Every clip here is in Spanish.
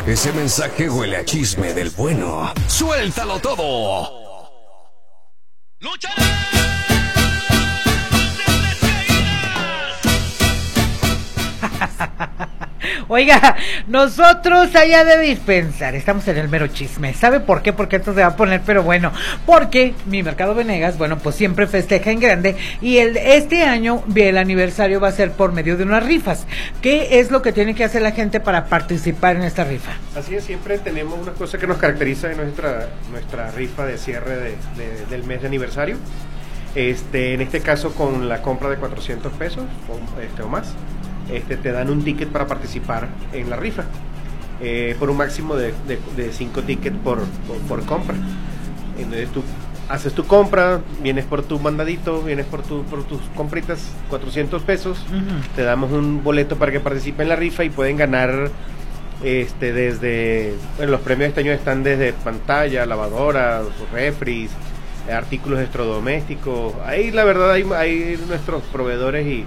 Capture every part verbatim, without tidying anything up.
Ese mensaje huele a chisme del bueno. ¡Suéltalo todo! ¡Lucha! Oiga, nosotros allá de Dispensar estamos en el mero chisme. ¿Sabe por qué? Porque esto se va a poner, pero bueno, porque mi Mercado Venegas, bueno, pues siempre festeja en grande y el este año el aniversario va a ser por medio de unas rifas. ¿Qué es lo que tiene que hacer la gente para participar en esta rifa? Así es, siempre tenemos una cosa que nos caracteriza en nuestra nuestra rifa de cierre de, de, del mes de aniversario. Este, en este caso, con la compra de cuatrocientos pesos o, este, o más, este, te dan un ticket para participar en la rifa, eh, por un máximo de, de, de cinco tickets por, por, por compra. Entonces tú haces tu compra, vienes por tu mandadito, vienes por, tu, por tus compritas, cuatrocientos pesos, uh-huh. Te damos un boleto para que participe en la rifa y pueden ganar este, desde, bueno, los premios de este año están desde pantalla, lavadora, refris, artículos electrodomésticos. Ahí la verdad hay, hay nuestros proveedores y,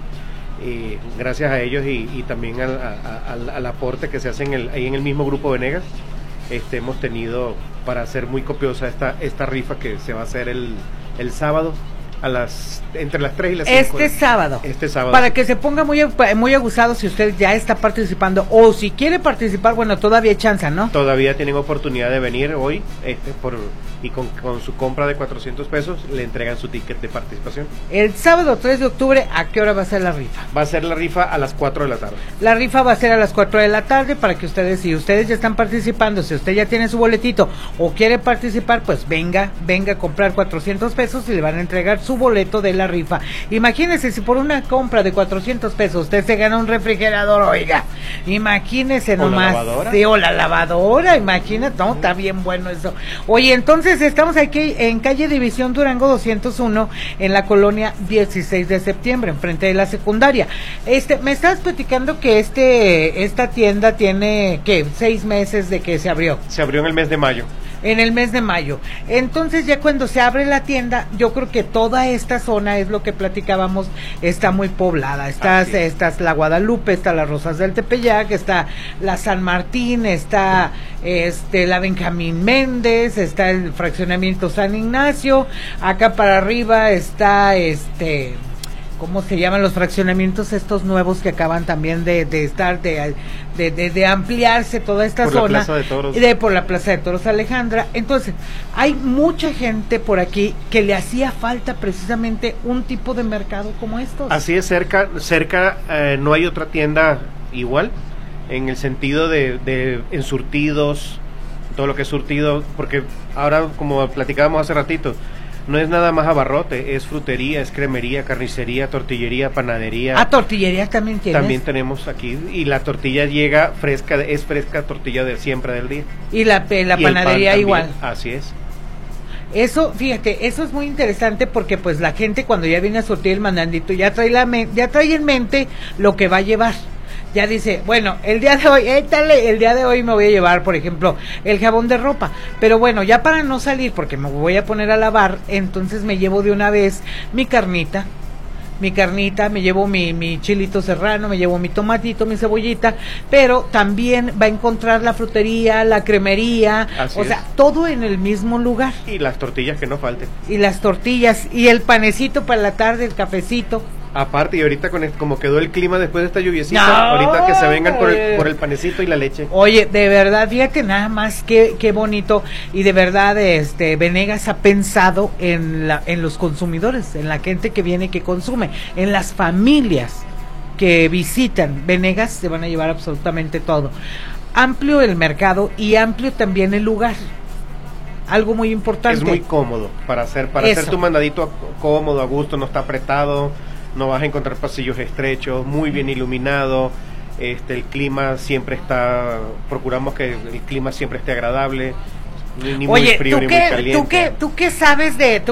y gracias a ellos y, y también al, a, al, al aporte que se hace en el, ahí en el mismo grupo Venegas, este, hemos tenido para hacer muy copiosa esta, esta rifa que se va a hacer el, el sábado a las entre las tres y las cinco. Este sábado. Este sábado. Para que se ponga muy muy aguzado si usted ya está participando o si quiere participar, bueno, todavía hay chance, ¿no? Todavía tienen oportunidad de venir hoy, este por y con, con su compra de cuatrocientos pesos le entregan su ticket de participación. El sábado tres de octubre, ¿a qué hora va a ser la rifa? Va a ser la rifa a las cuatro de la tarde. La rifa va a ser a las cuatro de la tarde para que ustedes, si ustedes ya están participando, si usted ya tiene su boletito o quiere participar, pues venga, venga a comprar cuatrocientos pesos y le van a entregar su boleto de la rifa. Imagínese si por una compra de cuatrocientos pesos usted se gana un refrigerador, oiga, imagínese nomás. ¿O la lavadora? Sí, o la lavadora, imagínate, no, está bien bueno eso. Oye, entonces estamos aquí en calle División Durango doscientos uno, en la colonia dieciséis de septiembre, enfrente de la secundaria. Este, me estabas platicando que este, esta tienda tiene, ¿qué? Seis meses de que se abrió. Se abrió en el mes de mayo. En el mes de mayo. Entonces ya cuando se abre la tienda, yo creo que toda esta zona, es lo que platicábamos, está muy poblada. Está, está la Guadalupe, está las Rosas del Tepeyac, está la San Martín, está este la Benjamín Méndez, está el fraccionamiento San Ignacio, acá para arriba está este... ¿cómo se llaman los fraccionamientos estos nuevos que acaban también de, de estar, de, de, de, de ampliarse toda esta por zona? La Plaza de Toros. De, por la Plaza de Toros Alejandra. Entonces, hay mucha gente por aquí que le hacía falta precisamente un tipo de mercado como estos. Así es, cerca, cerca eh, no hay otra tienda igual, en el sentido de, de en surtidos, todo lo que es surtido, porque ahora, como platicábamos hace ratito, no es nada más abarrote, es frutería, es cremería, carnicería, tortillería, panadería. Ah, tortillería también tienes. También tenemos aquí, y la tortilla llega fresca, es fresca tortilla de siempre del día. Y la, la y panadería igual. Así es. Eso, fíjate, eso es muy interesante porque pues la gente cuando ya viene a surtir el mandandito ya trae la ya trae en mente lo que va a llevar. Ya dice, bueno, el día de hoy, étale, el día de hoy me voy a llevar, por ejemplo, el jabón de ropa, pero bueno, ya para no salir, porque me voy a poner a lavar, entonces me llevo de una vez mi carnita, mi carnita, me llevo mi, mi chilito serrano, me llevo mi tomatito, mi cebollita, pero también va a encontrar la frutería, la cremería, Así o es. sea, todo en el mismo lugar. Y las tortillas que no falten. Y las tortillas, y el panecito para la tarde, el cafecito. Aparte, y ahorita con el, como quedó el clima después de esta lluviecita, No, ahorita que se vengan por el, eh. por el panecito y la leche. Oye, de verdad, fíjate nada más qué, qué bonito, y de verdad, este, Venegas ha pensado en la, en los consumidores, en la gente que viene, que consume, en las familias que visitan Venegas, se van a llevar absolutamente todo. Amplio el mercado y amplio también el lugar. Algo muy importante. Es muy cómodo para hacer, para Eso. hacer tu mandadito cómodo, a gusto, no está apretado, no vas a encontrar pasillos estrechos, muy bien iluminado, este, el clima siempre está, procuramos que el clima siempre esté agradable, ni, ni Oye, muy frío ¿tú ni qué, muy caliente. ¿tú qué, tú qué sabes de, tú